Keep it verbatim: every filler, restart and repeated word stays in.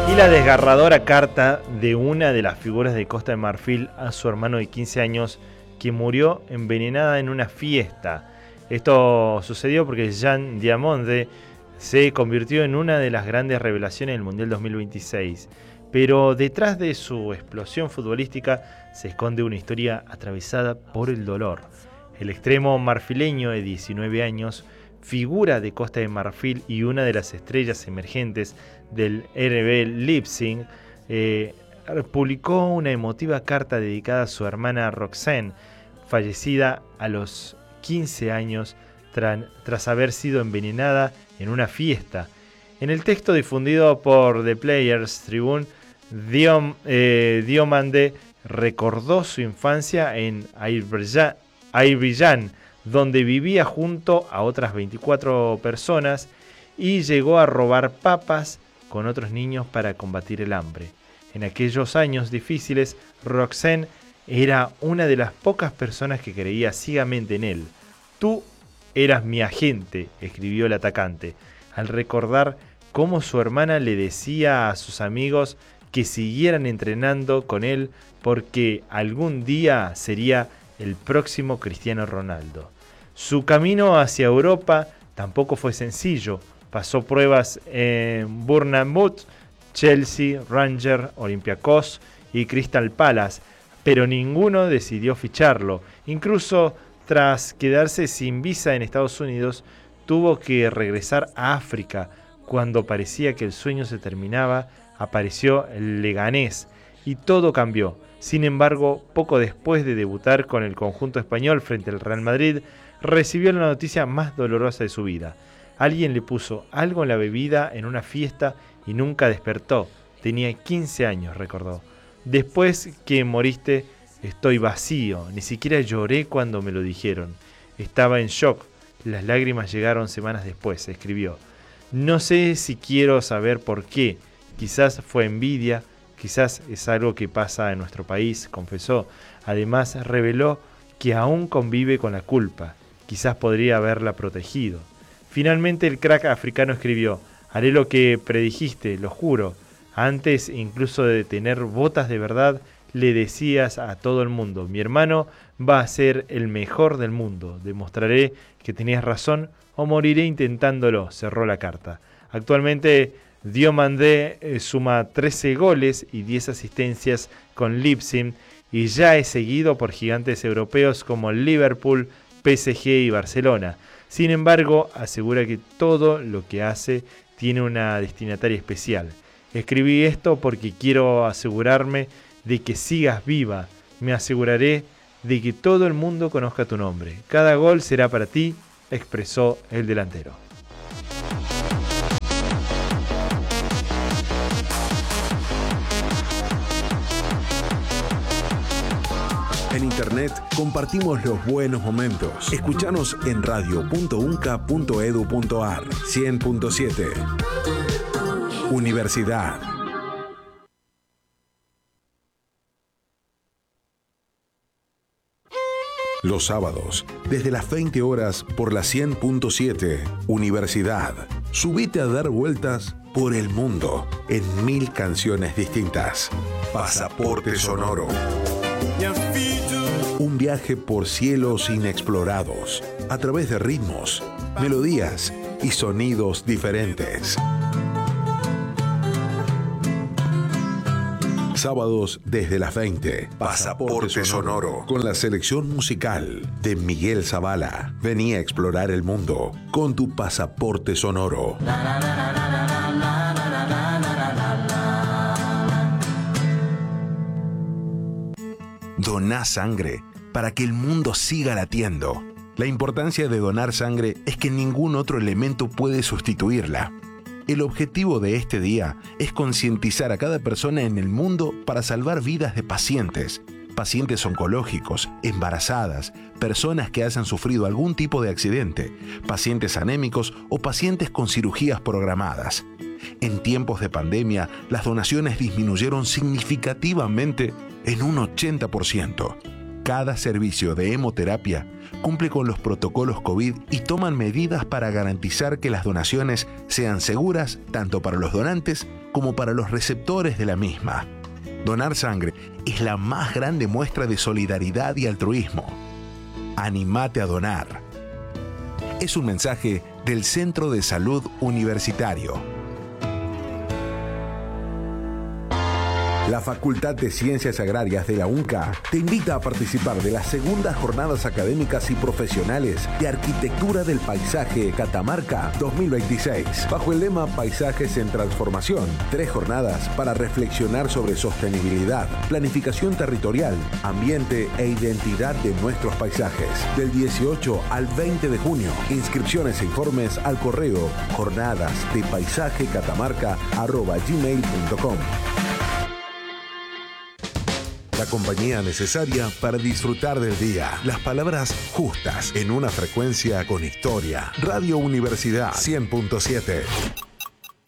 Y la desgarradora carta de una de las figuras de Costa de Marfil a su hermano de quince años que murió envenenada en una fiesta. Esto sucedió porque Jean Diamonde se convirtió en una de las grandes revelaciones del Mundial dos mil veintiséis. Pero detrás de su explosión futbolística se esconde una historia atravesada por el dolor. El extremo marfileño de diecinueve años, figura de Costa de Marfil y una de las estrellas emergentes del R B Leipzig, eh, publicó una emotiva carta dedicada a su hermana Roxanne, fallecida a los quince años tra- tras haber sido envenenada en una fiesta. En el texto difundido por The Players Tribune, Diom, eh, Diomande recordó su infancia en Abidjan, donde vivía junto a otras veinticuatro personas y llegó a robar papas con otros niños para combatir el hambre. En aquellos años difíciles, Roxanne era una de las pocas personas que creía ciegamente en él. «Tú eras mi agente», escribió el atacante, al recordar cómo su hermana le decía a sus amigos que siguieran entrenando con él porque algún día sería el próximo Cristiano Ronaldo. Su camino hacia Europa tampoco fue sencillo. Pasó pruebas en Bournemouth, Chelsea, Rangers, Olympiacos y Crystal Palace, pero ninguno decidió ficharlo. Incluso tras quedarse sin visa en Estados Unidos, tuvo que regresar a África. Cuando parecía que el sueño se terminaba, apareció el Leganés y todo cambió. Sin embargo, poco después de debutar con el conjunto español frente al Real Madrid, recibió la noticia más dolorosa de su vida. Alguien le puso algo en la bebida en una fiesta y nunca despertó. Tenía quince años, recordó. Después que moriste, estoy vacío. Ni siquiera lloré cuando me lo dijeron. Estaba en shock. Las lágrimas llegaron semanas después, escribió. No sé si quiero saber por qué. Quizás fue envidia, quizás es algo que pasa en nuestro país, confesó. Además, reveló que aún convive con la culpa. Quizás podría haberla protegido. Finalmente, el crack africano escribió: haré lo que predijiste, lo juro. Antes incluso de tener botas de verdad, le decías a todo el mundo: mi hermano va a ser el mejor del mundo. Demostraré que tenías razón o moriré intentándolo. Cerró la carta. Actualmente, Diomande eh, suma trece goles y diez asistencias con Leipzig y ya es seguido por gigantes europeos como Liverpool, P S G y Barcelona. Sin embargo, asegura que todo lo que hace tiene una destinataria especial. Escribí esto porque quiero asegurarme de que sigas viva. Me aseguraré de que todo el mundo conozca tu nombre. Cada gol será para ti, expresó el delantero. En internet compartimos los buenos momentos. Escuchanos en radio punto unca punto edu punto ar. cien punto siete. Universidad. Los sábados, desde las veinte horas por la cien punto siete. Universidad. Subite a dar vueltas por el mundo en mil canciones distintas. Pasaporte Sonoro. Un viaje por cielos inexplorados, a través de ritmos, melodías y sonidos diferentes. Sábados desde las veinte. Pasaporte Sonoro. Con la selección musical de Miguel Zavala. Vení a explorar el mundo con tu Pasaporte Sonoro. Doná sangre para que el mundo siga latiendo. La importancia de donar sangre es que ningún otro elemento puede sustituirla. El objetivo de este día es concientizar a cada persona en el mundo para salvar vidas de pacientes, pacientes oncológicos, embarazadas, personas que hayan sufrido algún tipo de accidente, pacientes anémicos o pacientes con cirugías programadas. En tiempos de pandemia, las donaciones disminuyeron significativamente en un ochenta por ciento. Cada servicio de hemoterapia cumple con los protocolos COVID y toman medidas para garantizar que las donaciones sean seguras tanto para los donantes como para los receptores de la misma. Donar sangre es la más grande muestra de solidaridad y altruismo. Anímate a donar. Es un mensaje del Centro de Salud Universitario. La Facultad de Ciencias Agrarias de la UNCA te invita a participar de las segundas jornadas académicas y profesionales de Arquitectura del Paisaje Catamarca dos mil veintiséis, bajo el lema Paisajes en Transformación. Tres jornadas para reflexionar sobre sostenibilidad, planificación territorial, ambiente e identidad de nuestros paisajes. Del dieciocho al veinte de junio. Inscripciones e informes al correo jornadas de paisaje catamarca arroba gmail punto com. La compañía necesaria para disfrutar del día. Las palabras justas en una frecuencia con historia. Radio Universidad cien punto siete.